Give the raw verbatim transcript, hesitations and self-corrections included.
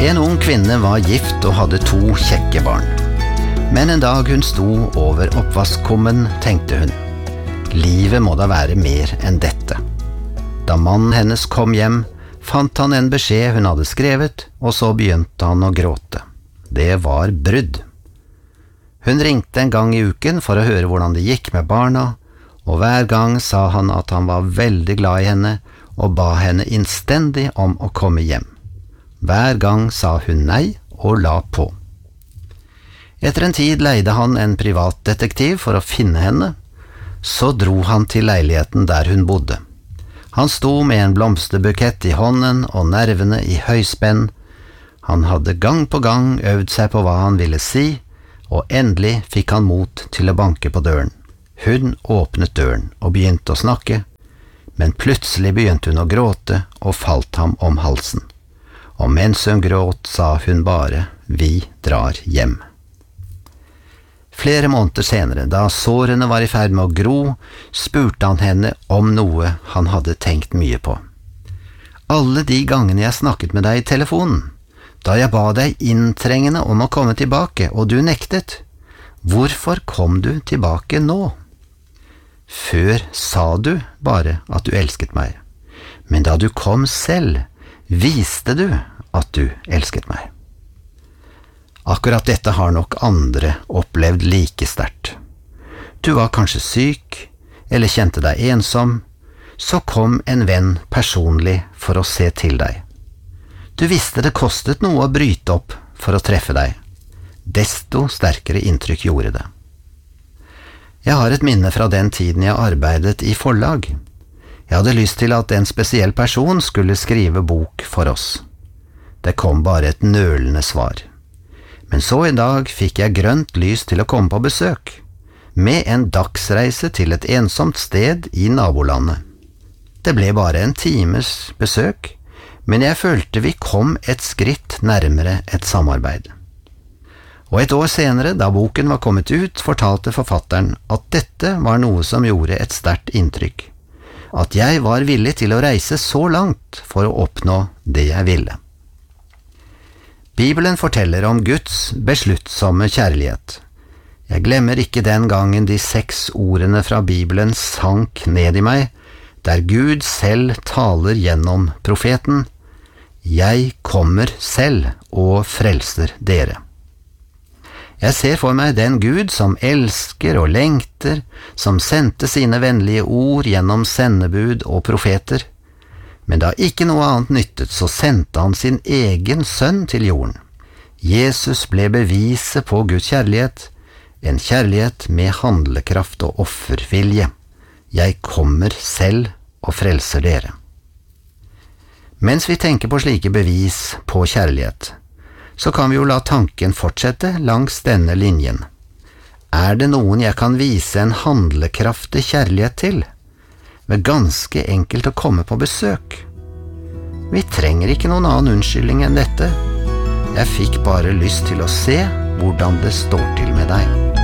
En ung kvinne var gift og hadde to kjekke barn. Men en dag hun sto over oppvaskkummen, tenkte hun, livet må da være mer enn dette. Da mannen hennes kom hjem, fant han en beskjed hun hadde skrevet, og så begynte han å gråte. Det var brudd. Hun ringte en gang i uken for å høre hvordan det gikk med barna, og hver gang sa han at han var veldig glad i henne og ba henne innstendig om å komme hjem. Hver gang sa hun nei og la på. Etter en tid leide han en privatdetektiv for å finne henne. Så dro han til leiligheten der hun bodde. Han sto med en blomsterbukett i hånden og nervene i høyspenn. Han hadde gang på gang øvd seg på hva han ville si, og endelig fikk han mot til å banke på døren. Hun åpnet døren og begynte å snakke, men plutselig begynte hun å gråte og falt ham om halsen. Og mens hun gråt sa hun bare, vi drar hjem. Flere måneder senere, da sårene var i ferd med å gro, spurte han henne om noe han hadde tenkt mye på. Alle de gangene jeg snakket med deg i telefonen, da jeg ba deg inntrengende om å komme tilbake, og du nektet, hvorfor kom du tilbake nå? Før sa du bare at du elsket meg, men da du kom selv, viste du at du elsket meg. Akkurat dette har nok andre opplevd like sterkt. Du var kanskje syk, eller kjente deg ensom, så kom en venn personlig for å se til deg. Du visste det kostet noe å bryte opp for å treffe deg. Desto sterkere inntrykk gjorde det. Jeg har et minne fra den tiden jeg arbeidet i forlag. Jeg hadde lyst til at en spesiell person skulle skrive bok for oss. Det kom bare et nølende svar. Men så en dag fikk jeg grønt lys til å komme på besøk, med en dagsreise til et ensomt sted i nabolandet. Det ble bare en times besøk, men jeg følte vi kom et skritt nærmere et samarbeid. Og et år senere, da boken var kommet ut, fortalte forfatteren at dette var noe som gjorde et sterkt inntrykk. At jeg var villig til å reise så langt for å oppnå det jeg ville. Bibelen forteller om Guds besluttsomme kjærlighet. Jeg glemmer ikke den gangen de seks ordene fra Bibelen sank ned i meg, der Gud selv taler gjennom profeten, «Jeg kommer selv og frelser dere». Jeg ser for meg den Gud som elsker og lengter, som sendte sine vennlige ord gjennom sendebud og profeter, men da ikke noe annet nyttet, så sendte han sin egen sønn til jorden. Jesus ble beviset på Guds kjærlighet, en kjærlighet med handlekraft og offervilje. Jeg kommer selv og frelser dere. Mens vi tenker på slike bevis på kjærlighet, så kan vi jo la tanken fortsette langs denne linjen. Er det noen jeg kan vise en handlekraftig kjærlighet til? Ved ganske enkelt å komme på besøk. Vi trenger ikke noen annen unnskyldning enn dette. Jeg fikk bare lyst til å se hvordan det står til med deg.